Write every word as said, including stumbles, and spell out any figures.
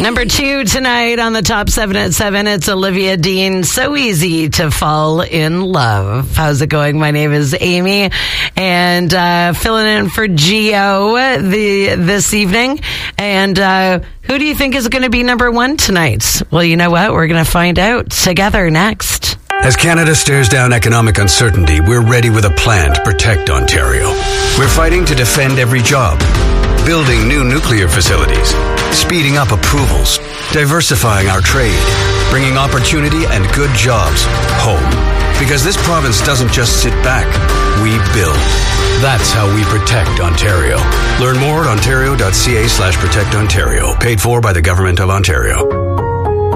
Number two tonight on the top seven at seven, it's Olivia Dean. So easy to fall in love. How's it going? My name is Amy, and uh, filling in for Gio the this evening. And uh, who do you think is going to be number one tonight? Well, you know what? We're going to find out together next. As Canada stares down economic uncertainty, we're ready with a plan to protect Ontario. We're fighting to defend every job, building new nuclear facilities, speeding up approvals, diversifying our trade, bringing opportunity and good jobs home. Because this province doesn't just sit back, we build. That's how we protect Ontario. Learn more at ontario.ca slash protect Ontario. Paid for by the Government of Ontario.